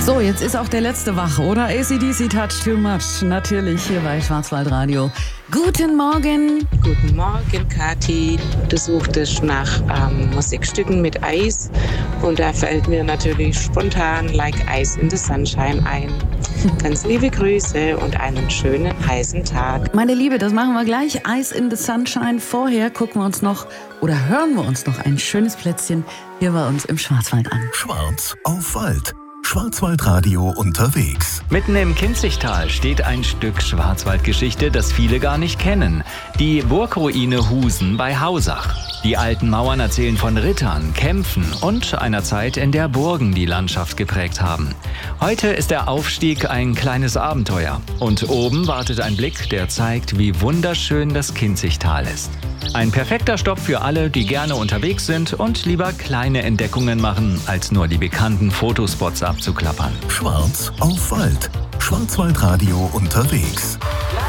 So, jetzt ist auch der letzte wach, oder? AC/DC Touch Too Much. Natürlich hier bei Schwarzwaldradio. Guten Morgen. Guten Morgen, Kathi. Du suchtest nach Musikstücken mit Eis. Und da fällt mir natürlich spontan Like Ice in the Sunshine ein. Ganz liebe Grüße und einen schönen heißen Tag. Meine Liebe, das machen wir gleich. Ice in the Sunshine. Vorher gucken wir uns noch oder hören wir uns noch ein schönes Plätzchen hier bei uns im Schwarzwald an. Schwarz auf Wald. Schwarzwaldradio unterwegs. Mitten im Kinzigtal steht ein Stück Schwarzwaldgeschichte, das viele gar nicht kennen. Die Burgruine Husen bei Hausach. Die alten Mauern erzählen von Rittern, Kämpfen und einer Zeit, in der Burgen die Landschaft geprägt haben. Heute ist der Aufstieg ein kleines Abenteuer. Und oben wartet ein Blick, der zeigt, wie wunderschön das Kinzigtal ist. Ein perfekter Stopp für alle, die gerne unterwegs sind und lieber kleine Entdeckungen machen, als nur die bekannten Fotospots abzuklappern. Schwarz auf Wald. Schwarzwaldradio unterwegs.